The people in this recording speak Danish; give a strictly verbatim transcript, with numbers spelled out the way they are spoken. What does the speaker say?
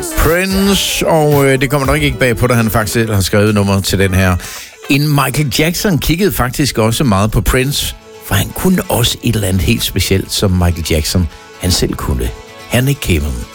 Prince, og øh, det kommer nok ikke bag på, at han faktisk har skrevet nummer til den her. En Michael Jackson kiggede faktisk også meget på Prince, for han kunne også et eller andet helt specielt, som Michael Jackson han selv kunne. Her er Nick Cave.